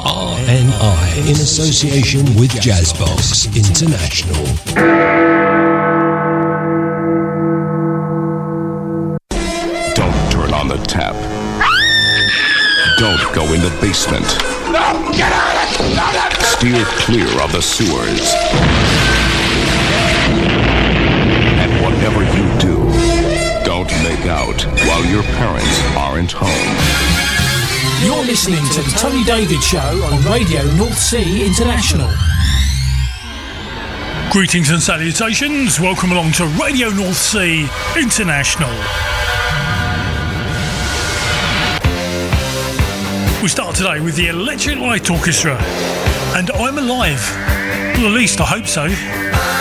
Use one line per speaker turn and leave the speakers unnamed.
RNI in association with Jazzbox International.
Don't turn on the tap. Don't go in the basement.
No! Get out of it!
Steer clear of the sewers. And whatever you do, don't make out while your parents aren't home.
You're listening to the Tony David Show on Radio North Sea International.
Greetings and salutations. Welcome along to Radio North Sea International. We start today with the Electric Light Orchestra and I'm Alive. Well, at least I hope so.